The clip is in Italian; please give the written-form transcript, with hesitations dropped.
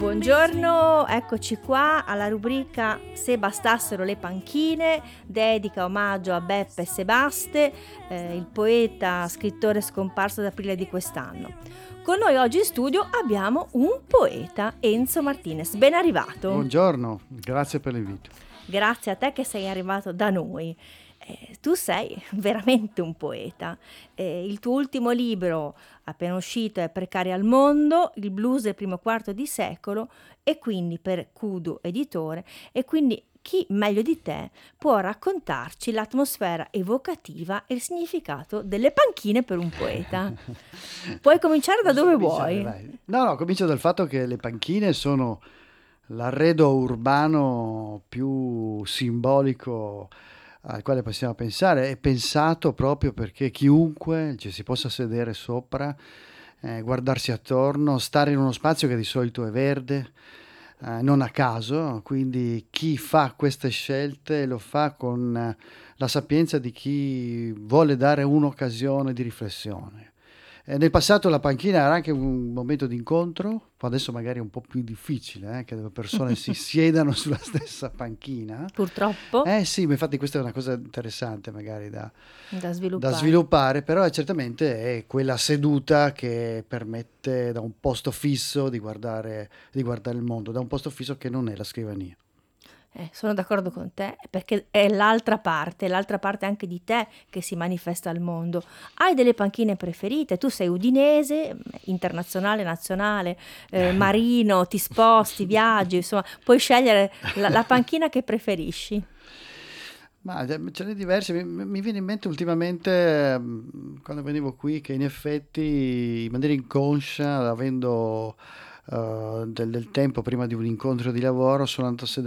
Buongiorno, eccoci qua alla rubrica Se bastassero le panchine, dedica omaggio a Beppe Sebaste, il poeta, scrittore scomparso ad aprile di quest'anno. Con noi oggi in studio abbiamo un poeta, Enzo Martinez. Ben arrivato. Buongiorno, grazie per l'invito. Grazie a te che sei arrivato da noi. Tu sei veramente un poeta. Il tuo ultimo libro, appena uscito, è Precari al mondo, il blues del primo quarto di secolo, e quindi per Kudu Editore, e quindi chi meglio di te può raccontarci l'atmosfera evocativa e il significato delle panchine per un poeta. Puoi cominciare da dove vuoi. Vai. No, comincio dal fatto che le panchine sono l'arredo urbano più simbolico al quale possiamo pensare. È pensato proprio perché chiunque ci si possa sedere sopra, guardarsi attorno, stare in uno spazio che di solito è verde, non a caso, quindi chi fa queste scelte lo fa con la sapienza di chi vuole dare un'occasione di riflessione. Nel passato la panchina era anche un momento di incontro, adesso magari è un po' più difficile che le persone si siedano sulla stessa panchina. Purtroppo. Sì, ma infatti questa è una cosa interessante magari da sviluppare. sviluppare, però certamente è quella seduta che permette da un posto fisso di guardare il mondo, da un posto fisso che non è la scrivania. Sono d'accordo con te, perché è l'altra parte anche di te che si manifesta al mondo. Hai delle panchine preferite? Tu sei udinese, internazionale, nazionale, marino, ti sposti, viaggi, insomma, puoi scegliere la panchina che preferisci. Ma ce n'è diverse, mi viene in mente ultimamente quando venivo qui che in effetti in maniera inconscia, avendo del tempo prima di un incontro di lavoro, sono andato a sedere